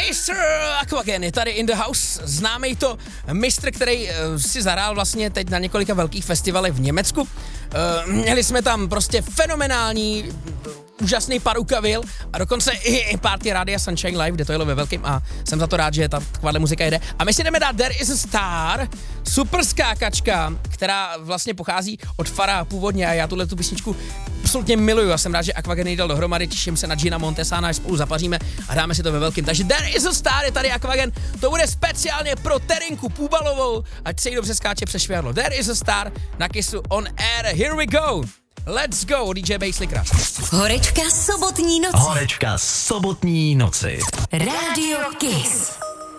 Mr. Aquagen je tady in the house, známej to mistr, který si zahrál vlastně teď na několika velkých festivalech v Německu. Měli jsme tam prostě fenomenální, úžasný Parukavil a dokonce i party Rádia Sunshine Live, kde to jelo ve velkým a jsem za to rád, že ta takováhle muzika jede. A my si jdeme dát There is a Star, super skákačka, která vlastně pochází od Fara původně a já tuhle tu písničku absolutně miluju a jsem rád, že Aquagen dal dohromady, těším se na Gina Montesana, až spolu zapaříme a dáme si to ve velkým. Takže There is a Star je tady Aquagen, to bude speciálně pro Terinku Půbalovou, ať se jí dobře skáče přes švihadlo. There is a Star na Kissu on air, here we go! Let's go, DJ Basslikra. Horečka sobotní noci. Horečka sobotní noci. Rádio Kiss.